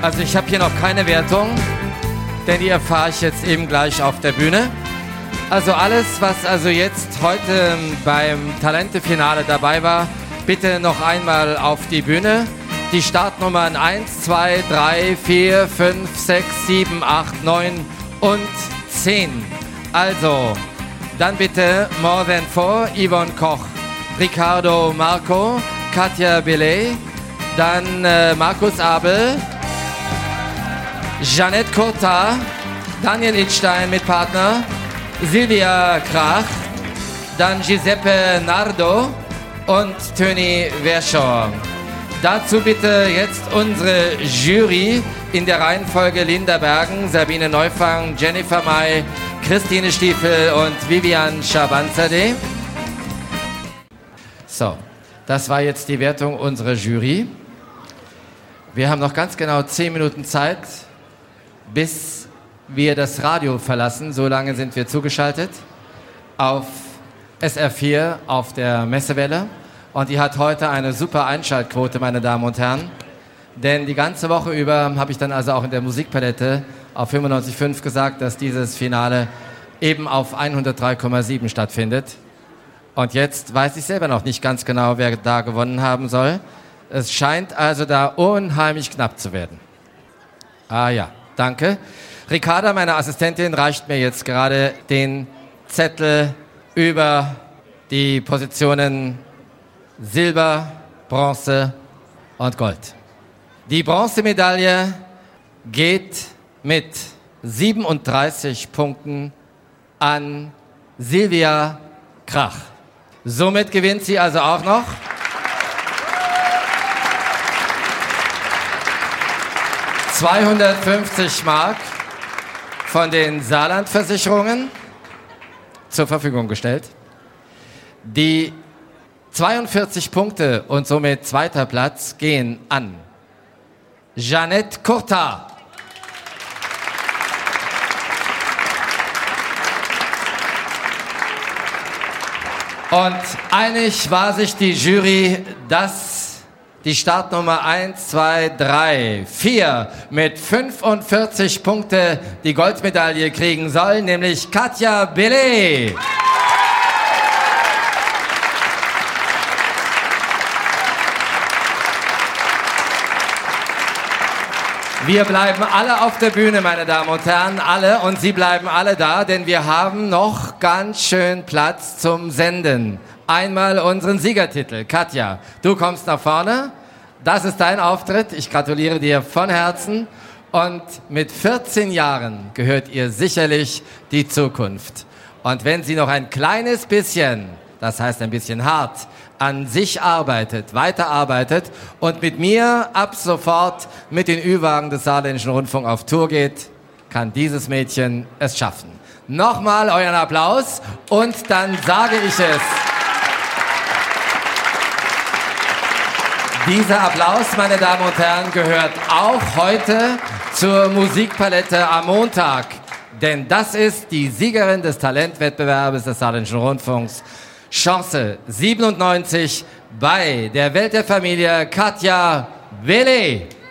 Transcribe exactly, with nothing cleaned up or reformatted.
Also ich habe hier noch keine Wertung, denn die erfahre ich jetzt eben gleich auf der Bühne. Also alles, was also jetzt heute beim Talente-Finale dabei war, bitte noch einmal auf die Bühne. Die Startnummern eins, zwei, drei, vier, fünf, sechs, sieben, acht, neun und zehn. Also, dann bitte More Than Four, Yvonne Koch, Ricardo Marco, Katja Bellet, dann äh, Markus Abel, Jeanette Courtat, Daniel Idstein mit Partner, Silvia Krach, dann Giuseppe Nardo und Töni Verschoor. Dazu bitte jetzt unsere Jury in der Reihenfolge Linda Bergen, Sabine Neufang, Jennifer May, Christine Stiefel und Vivian Schabanzadeh. So, das war jetzt die Wertung unserer Jury. Wir haben noch ganz genau zehn Minuten Zeit, bis wir das Radio verlassen. So lange sind wir zugeschaltet auf S R vier auf der Messewelle. Und die hat heute eine super Einschaltquote, meine Damen und Herren. Denn die ganze Woche über habe ich dann also auch in der Musikpalette auf fünfundneunzig Komma fünf gesagt, dass dieses Finale eben auf hundertdrei Komma sieben stattfindet. Und jetzt weiß ich selber noch nicht ganz genau, wer da gewonnen haben soll. Es scheint also da unheimlich knapp zu werden. Ah ja, danke. Ricarda, meine Assistentin, reicht mir jetzt gerade den Zettel über die Positionen Silber, Bronze und Gold. Die Bronzemedaille geht mit siebenunddreißig Punkten an Silvia Krach. Somit gewinnt sie also auch noch zweihundertfünfzig Mark von den Saarland-Versicherungen zur Verfügung gestellt. Die zweiundvierzig Punkte und somit zweiter Platz gehen an Jeanette Courtat. Und einig war sich die Jury, dass die Startnummer eins, zwei, drei, vier mit fünfundvierzig Punkte die Goldmedaille kriegen soll, nämlich Katja Bellet. Wir bleiben alle auf der Bühne, meine Damen und Herren, alle, und Sie bleiben alle da, denn wir haben noch ganz schön Platz zum Senden. Einmal unseren Siegertitel. Katja, du kommst nach vorne. Das ist dein Auftritt. Ich gratuliere dir von Herzen. Und mit vierzehn Jahren gehört ihr sicherlich die Zukunft. Und wenn sie noch ein kleines bisschen, das heißt ein bisschen hart, an sich arbeitet, weiterarbeitet und mit mir ab sofort mit den Ü-Wagen des Saarländischen Rundfunk auf Tour geht, kann dieses Mädchen es schaffen. Nochmal euren Applaus und dann sage ich es. Dieser Applaus, meine Damen und Herren, gehört auch heute zur Musikpalette am Montag. Denn das ist die Siegerin des Talentwettbewerbes des Saarländischen Rundfunks, Chance siebenundneunzig bei der Welt der Familie, Katja Bellet.